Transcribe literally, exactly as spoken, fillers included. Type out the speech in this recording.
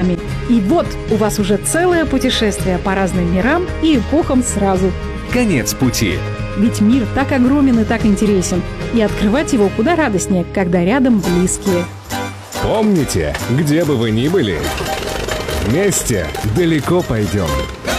вами. И вот у вас уже целое путешествие по разным мирам и эпохам сразу. Конец пути. Ведь мир так огромен и так интересен. И открывать его куда радостнее, когда рядом близкие. Помните, где бы вы ни были, вместе далеко пойдем.